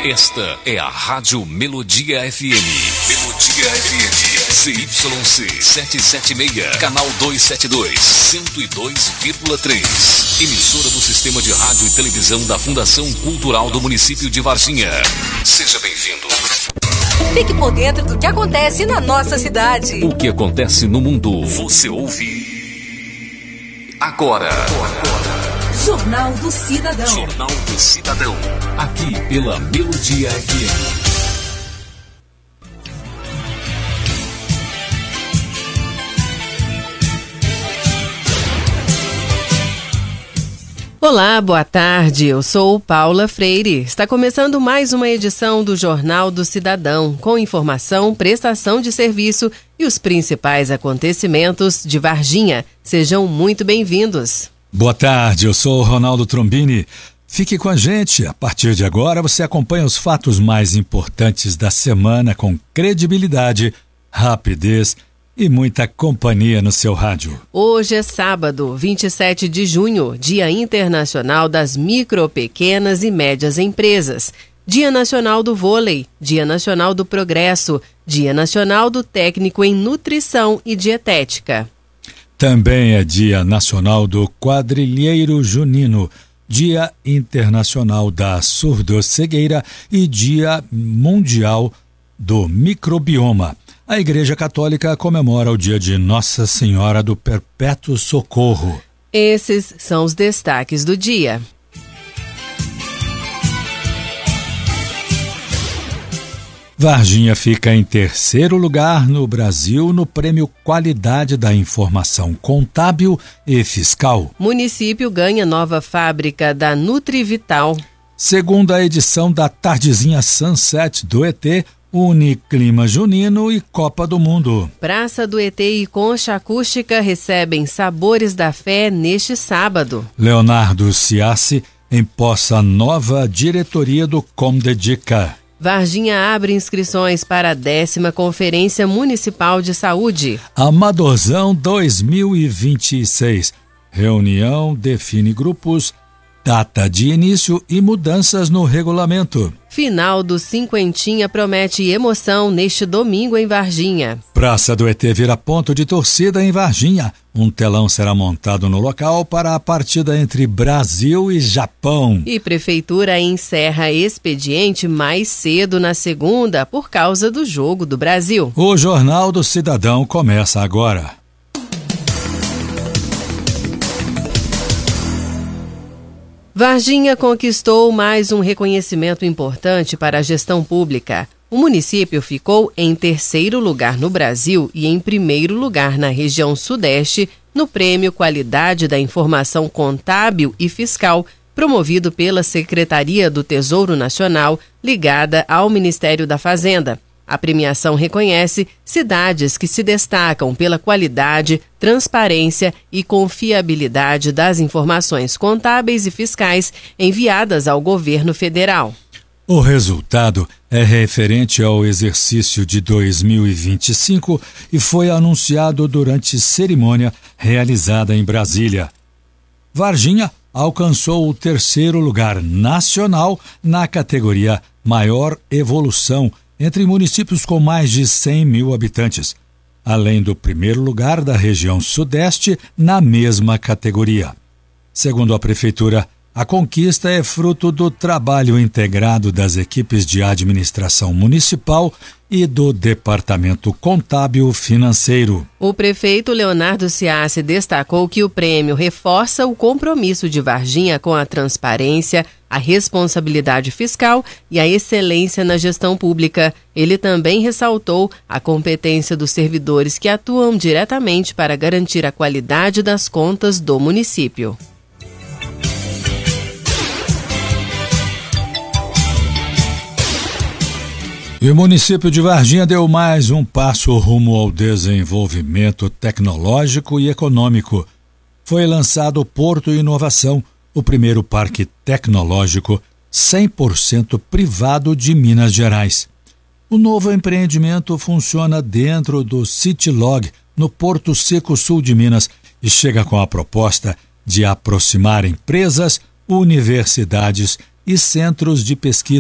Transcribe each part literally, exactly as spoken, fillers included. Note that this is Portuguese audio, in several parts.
Esta é a Rádio Melodia F M. Melodia F M. C Y C setecentos e setenta e seis, canal duzentos e setenta e dois, cento e dois vírgula três. Emissora do Sistema de Rádio e Televisão da Fundação Cultural do Município de Varginha. Seja bem-vindo. Fique por dentro do que acontece na nossa cidade. O que acontece no mundo, você ouve agora. Jornal do Cidadão. Jornal do Cidadão. Aqui pela Melodia F M. Olá, boa tarde, eu sou Paula Freire. Está começando mais uma edição do Jornal do Cidadão, com informação, prestação de serviço e os principais acontecimentos de Varginha. Sejam muito bem-vindos. Boa tarde, eu sou o Ronaldo Trombini. Fique com a gente. A partir de agora você acompanha os fatos mais importantes da semana com credibilidade, rapidez e muita companhia no seu rádio. Hoje é sábado, vinte e sete de junho, Dia Internacional das Micro, Pequenas e Médias Empresas. Dia Nacional do Vôlei, Dia Nacional do Progresso, Dia Nacional do Técnico em Nutrição e Dietética. Também é Dia Nacional do Quadrilheiro Junino, Dia Internacional da Surdo-Cegueira e Dia Mundial do Microbioma. A Igreja Católica comemora o dia de Nossa Senhora do Perpétuo Socorro. Esses são os destaques do dia. Varginha fica em terceiro lugar no Brasil no Prêmio Qualidade da Informação Contábil e Fiscal. Município ganha nova fábrica da Nutrivital. Segunda edição da Tardezinha Sunset do E T, une Clima Junino e Copa do Mundo. Praça do E T e Concha Acústica recebem Sabores da Fé neste sábado. Leonardo Ciassi empossa nova diretoria do Comdedica. Varginha abre inscrições para a décima Conferência Municipal de Saúde. Amadorzão dois mil e vinte e seis. Reunião define grupos, data de início e mudanças no regulamento. Final do Cinquentinha promete emoção neste domingo em Varginha. Praça do E T vira ponto de torcida em Varginha. Um telão será montado no local para a partida entre Brasil e Japão. E Prefeitura encerra expediente mais cedo na segunda por causa do Jogo do Brasil. O Jornal do Cidadão começa agora. Varginha conquistou mais um reconhecimento importante para a gestão pública. O município ficou em terceiro lugar no Brasil e em primeiro lugar na região sudeste no Prêmio Qualidade da Informação Contábil e Fiscal, promovido pela Secretaria do Tesouro Nacional, ligada ao Ministério da Fazenda. A premiação reconhece cidades que se destacam pela qualidade, transparência e confiabilidade das informações contábeis e fiscais enviadas ao governo federal. O resultado é referente ao exercício de dois mil e vinte e cinco e foi anunciado durante cerimônia realizada em Brasília. Varginha alcançou o terceiro lugar nacional na categoria Maior Evolução entre municípios com mais de cem mil habitantes, além do primeiro lugar da região sudeste na mesma categoria. Segundo a Prefeitura, a conquista é fruto do trabalho integrado das equipes de administração municipal e do Departamento Contábil Financeiro. O prefeito Leonardo Ciassi destacou que o prêmio reforça o compromisso de Varginha com a transparência, a responsabilidade fiscal e a excelência na gestão pública. Ele também ressaltou a competência dos servidores que atuam diretamente para garantir a qualidade das contas do município. E o município de Varginha deu mais um passo rumo ao desenvolvimento tecnológico e econômico. Foi lançado o Porto Inovação, o primeiro parque tecnológico cem por cento privado de Minas Gerais. O novo empreendimento funciona dentro do CityLog, no Porto Seco Sul de Minas, e chega com a proposta de aproximar empresas, universidades e centros de pesquisa,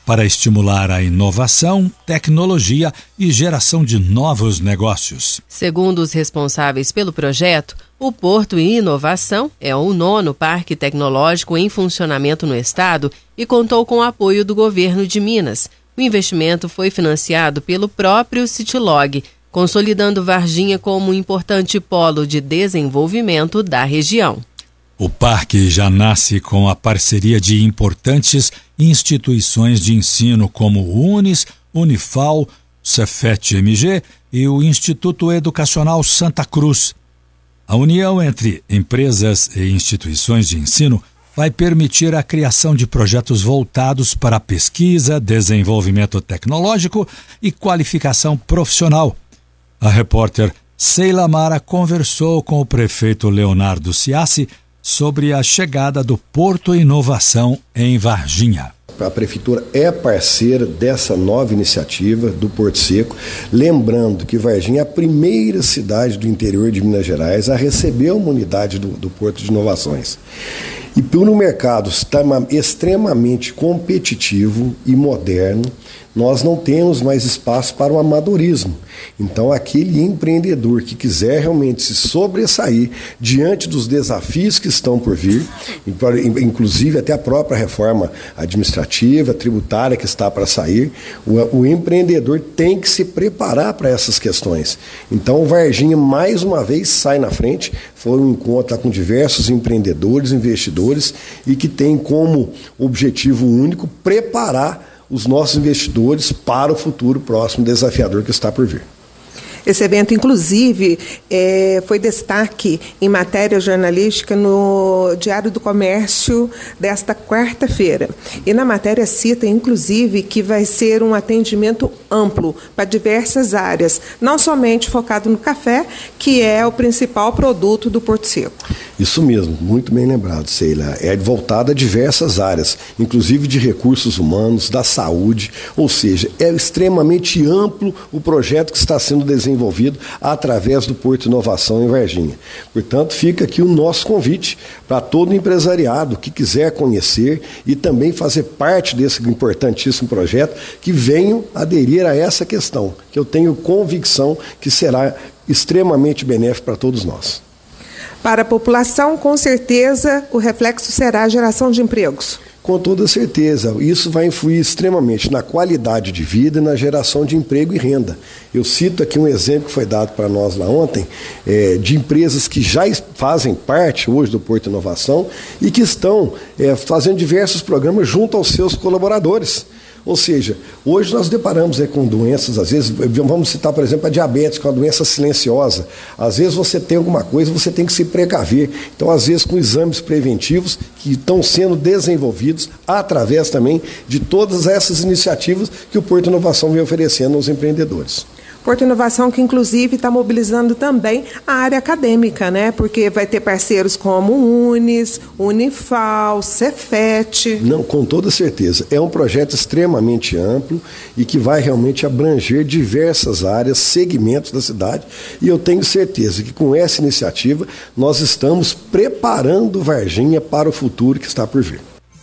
para estimular a inovação, tecnologia e geração de novos negócios. Segundo os responsáveis pelo projeto, o Porto e Inovação é o nono parque tecnológico em funcionamento no estado e contou com o apoio do governo de Minas. O investimento foi financiado pelo próprio Citilog, consolidando Varginha como um importante polo de desenvolvimento da região. O parque já nasce com a parceria de importantes instituições de ensino como o Unis, Unifal, Cefet M G e o Instituto Educacional Santa Cruz. A união entre empresas e instituições de ensino vai permitir a criação de projetos voltados para pesquisa, desenvolvimento tecnológico e qualificação profissional. A repórter Sheila Mara conversou com o prefeito Leonardo Ciassi sobre a chegada do Porto Inovação em Varginha. A Prefeitura é parceira dessa nova iniciativa do Porto Seco, lembrando que Varginha é a primeira cidade do interior de Minas Gerais a receber uma unidade do, do Porto de Inovações. E por um mercado extremamente competitivo e moderno, nós não temos mais espaço para o amadorismo. Então, aquele empreendedor que quiser realmente se sobressair diante dos desafios que estão por vir, inclusive até a própria reforma administrativa, tributária que está para sair, o, o empreendedor tem que se preparar para essas questões. Então, o Varginha, mais uma vez, sai na frente. Foi um encontro com diversos empreendedores, investidores, e que tem como objetivo único preparar os nossos investidores para o futuro próximo desafiador que está por vir. Esse evento, inclusive, é, foi destaque em matéria jornalística no Diário do Comércio desta quarta-feira. E na matéria cita, inclusive, que vai ser um atendimento amplo para diversas áreas, não somente focado no café, que é o principal produto do Porto Seco. Isso mesmo, muito bem lembrado, Sheila. É voltado a diversas áreas, inclusive de recursos humanos, da saúde, ou seja, é extremamente amplo o projeto que está sendo desenvolvido desenvolvido através do Porto Inovação em Varginha. Portanto, fica aqui o nosso convite para todo empresariado que quiser conhecer e também fazer parte desse importantíssimo projeto, que venham aderir a essa questão, que eu tenho convicção que será extremamente benéfico para todos nós. Para a população, com certeza, o reflexo será a geração de empregos. Com toda certeza, isso vai influir extremamente na qualidade de vida e na geração de emprego e renda. Eu cito aqui um exemplo que foi dado para nós lá ontem, é, de empresas que já fazem parte hoje do Porto Inovação e que estão é, fazendo diversos programas junto aos seus colaboradores. Ou seja, hoje nós deparamos é, com doenças, às vezes, vamos citar, por exemplo, a diabetes, que é uma doença silenciosa. Às vezes você tem alguma coisa, você tem que se precaver. Então, às vezes, com exames preventivos que estão sendo desenvolvidos através também de todas essas iniciativas que o Porto Inovação vem oferecendo aos empreendedores. Porto Inovação, que inclusive está mobilizando também a área acadêmica, né? Porque vai ter parceiros como Unis, Unifal, Cefet. Não, com toda certeza. É um projeto extremamente amplo e que vai realmente abranger diversas áreas, segmentos da cidade. E eu tenho certeza que com essa iniciativa nós estamos preparando Varginha para o futuro que está por vir.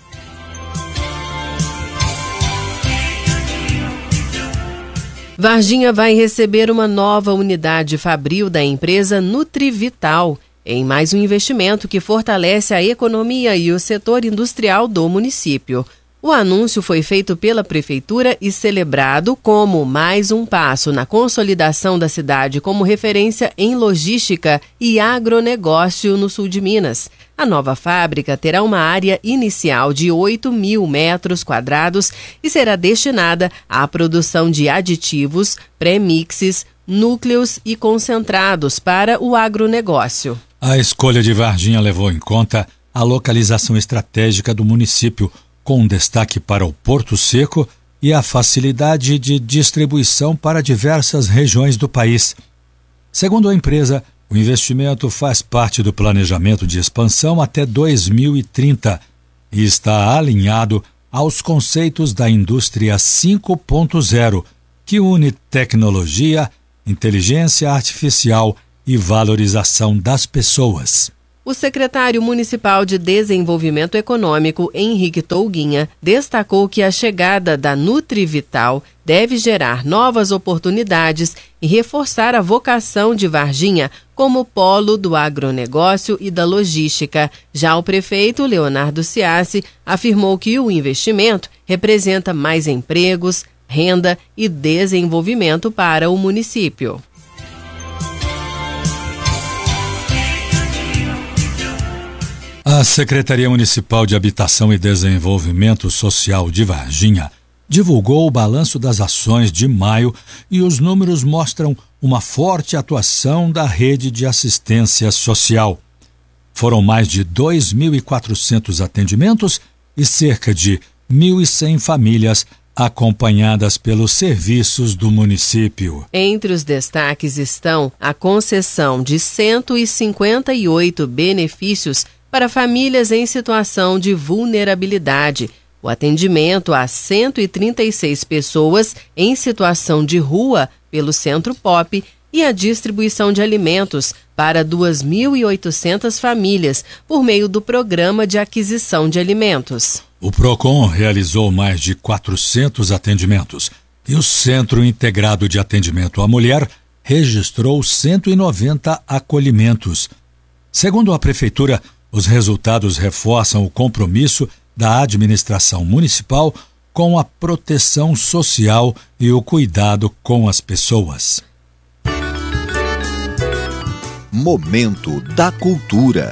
Varginha vai receber uma nova unidade fabril da empresa Nutrivital, em mais um investimento que fortalece a economia e o setor industrial do município. O anúncio foi feito pela Prefeitura e celebrado como mais um passo na consolidação da cidade como referência em logística e agronegócio no sul de Minas. A nova fábrica terá uma área inicial de oito mil metros quadrados e será destinada à produção de aditivos, pré-mixes, núcleos e concentrados para o agronegócio. A escolha de Varginha levou em conta a localização estratégica do município, com destaque para o Porto Seco e a facilidade de distribuição para diversas regiões do país. Segundo a empresa, o investimento faz parte do planejamento de expansão até dois mil e trinta e está alinhado aos conceitos da indústria cinco ponto zero, que une tecnologia, inteligência artificial e valorização das pessoas. O secretário municipal de Desenvolvimento Econômico, Henrique Tolguinha, destacou que a chegada da Nutrivital deve gerar novas oportunidades e reforçar a vocação de Varginha como polo do agronegócio e da logística. Já o prefeito Leonardo Ciassi afirmou que o investimento representa mais empregos, renda e desenvolvimento para o município. A Secretaria Municipal de Habitação e Desenvolvimento Social de Varginha divulgou o balanço das ações de maio e os números mostram uma forte atuação da rede de assistência social. Foram mais de dois mil e quatrocentos atendimentos e cerca de mil e cem famílias acompanhadas pelos serviços do município. Entre os destaques estão a concessão de cento e cinquenta e oito benefícios para famílias em situação de vulnerabilidade, o atendimento a cento e trinta e seis pessoas em situação de rua pelo Centro Pop e a distribuição de alimentos para duas mil e oitocentas famílias por meio do Programa de Aquisição de Alimentos. O PROCON realizou mais de quatrocentos atendimentos e o Centro Integrado de Atendimento à Mulher registrou cento e noventa acolhimentos. Segundo a Prefeitura, os resultados reforçam o compromisso da administração municipal com a proteção social e o cuidado com as pessoas. Momento da Cultura.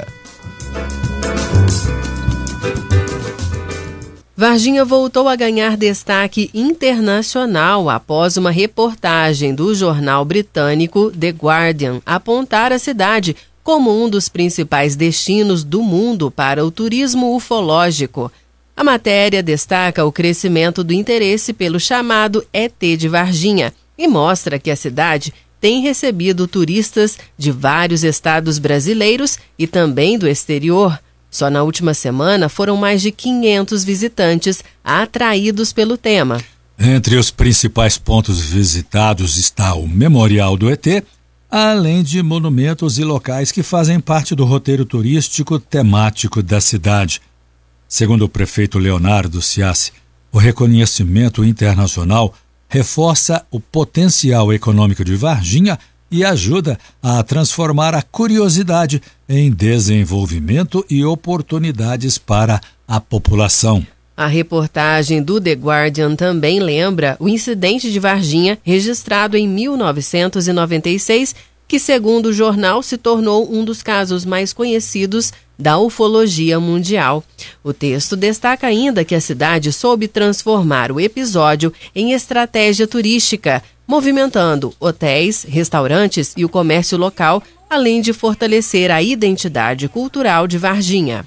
Varginha voltou a ganhar destaque internacional após uma reportagem do jornal britânico The Guardian apontar a cidade como um dos principais destinos do mundo para o turismo ufológico. A matéria destaca o crescimento do interesse pelo chamado E T de Varginha e mostra que a cidade tem recebido turistas de vários estados brasileiros e também do exterior. Só na última semana foram mais de quinhentos visitantes atraídos pelo tema. Entre os principais pontos visitados está o Memorial do E T, além de monumentos e locais que fazem parte do roteiro turístico temático da cidade. Segundo o prefeito Leonardo Ciassi, o reconhecimento internacional reforça o potencial econômico de Varginha e ajuda a transformar a curiosidade em desenvolvimento e oportunidades para a população. A reportagem do The Guardian também lembra o incidente de Varginha registrado em mil novecentos e noventa e seis, que, segundo o jornal, se tornou um dos casos mais conhecidos da ufologia mundial. O texto destaca ainda que a cidade soube transformar o episódio em estratégia turística, movimentando hotéis, restaurantes e o comércio local, além de fortalecer a identidade cultural de Varginha.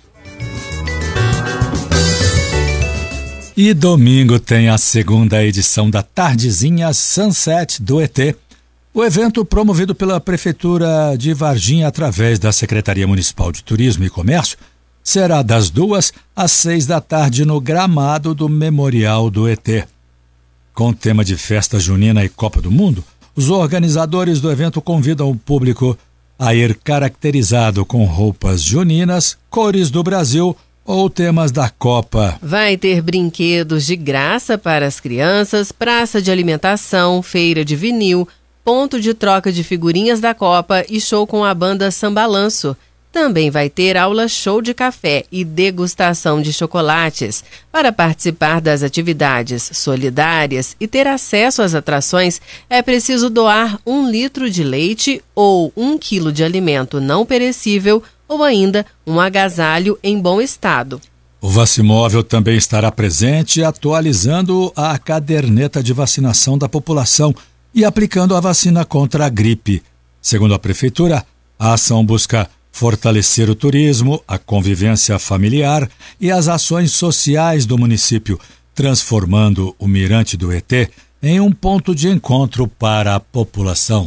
E domingo tem a segunda edição da Tardezinha Sunset do E T. O evento, promovido pela Prefeitura de Varginha através da Secretaria Municipal de Turismo e Comércio, será das duas às seis da tarde no gramado do Memorial do E T. Com tema de festa junina e Copa do Mundo, os organizadores do evento convidam o público a ir caracterizado com roupas juninas, cores do Brasil ou temas da Copa. Vai ter brinquedos de graça para as crianças, praça de alimentação, feira de vinil, ponto de troca de figurinhas da Copa e show com a banda Sambalanço. Também vai ter aula show de café e degustação de chocolates. Para participar das atividades solidárias e ter acesso às atrações, é preciso doar um litro de leite ou um quilo de alimento não perecível ou ainda um agasalho em bom estado. O Vacimóvel também estará presente atualizando a caderneta de vacinação da população e aplicando a vacina contra a gripe. Segundo a Prefeitura, a ação busca fortalecer o turismo, a convivência familiar e as ações sociais do município, transformando o Mirante do E T em um ponto de encontro para a população.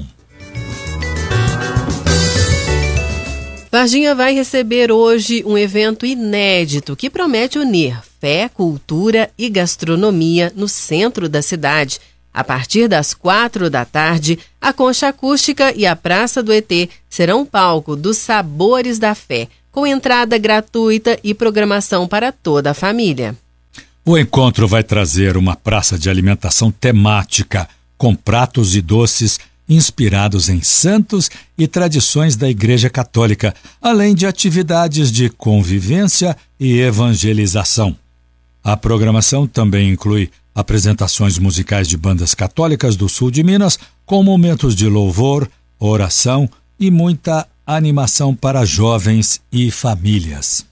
Varginha vai receber hoje um evento inédito que promete unir fé, cultura e gastronomia no centro da cidade. A partir das quatro da tarde, a Concha Acústica e a Praça do E T serão palco dos Sabores da Fé, com entrada gratuita e programação para toda a família. O encontro vai trazer uma praça de alimentação temática, com pratos e doces inspirados em santos e tradições da Igreja Católica, além de atividades de convivência e evangelização. A programação também inclui apresentações musicais de bandas católicas do sul de Minas, com momentos de louvor, oração e muita animação para jovens e famílias.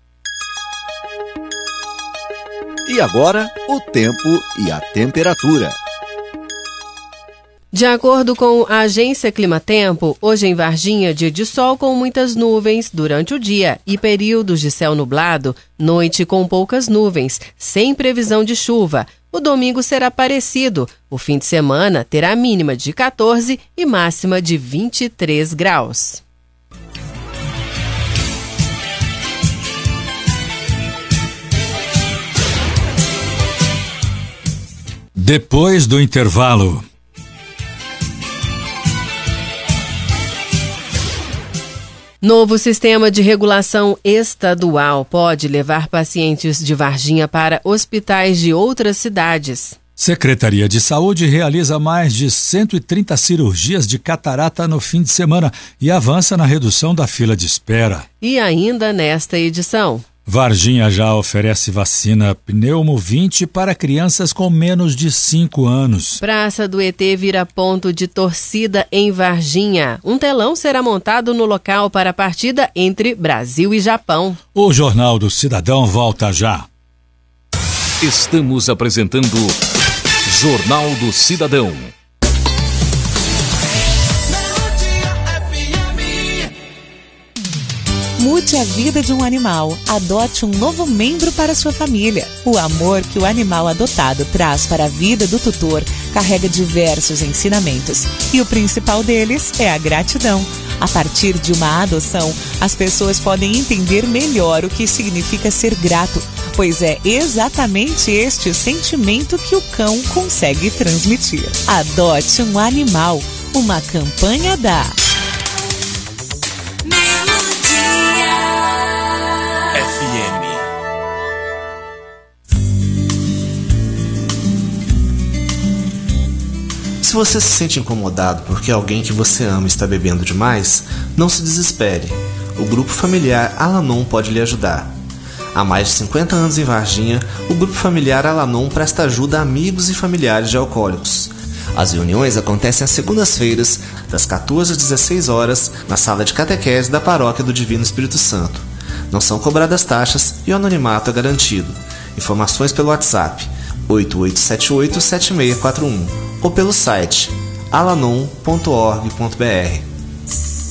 E agora, o tempo e a temperatura. De acordo com a agência Climatempo, hoje em Varginha, dia de sol com muitas nuvens durante o dia e períodos de céu nublado, noite com poucas nuvens, sem previsão de chuva. O domingo será parecido. O fim de semana terá mínima de quatorze e máxima de vinte e três graus. Depois do intervalo. Novo sistema de regulação estadual pode levar pacientes de Varginha para hospitais de outras cidades. Secretaria de Saúde realiza mais de cento e trinta cirurgias de catarata no fim de semana e avança na redução da fila de espera. E ainda nesta edição, Varginha já oferece vacina Pneumo vinte para crianças com menos de cinco anos. Praça do E T vira ponto de torcida em Varginha. Um telão será montado no local para a partida entre Brasil e Japão. O Jornal do Cidadão volta já. Estamos apresentando Jornal do Cidadão. Mude a vida de um animal. Adote um novo membro para sua família. O amor que o animal adotado traz para a vida do tutor carrega diversos ensinamentos. E o principal deles é a gratidão. A partir de uma adoção, as pessoas podem entender melhor o que significa ser grato, pois é exatamente este o sentimento que o cão consegue transmitir. Adote um animal. Uma campanha da Se você se sente incomodado porque alguém que você ama está bebendo demais, não se desespere. O Grupo Familiar Alanon pode lhe ajudar. Há mais de cinquenta anos em Varginha, o Grupo Familiar Alanon presta ajuda a amigos e familiares de alcoólicos. As reuniões acontecem às segundas-feiras, das quatorze às dezesseis horas, na sala de catequese da Paróquia do Divino Espírito Santo. Não são cobradas taxas e o anonimato é garantido. Informações pelo WhatsApp oito oito sete oito sete seis quatro um ou pelo site alanon ponto org ponto br.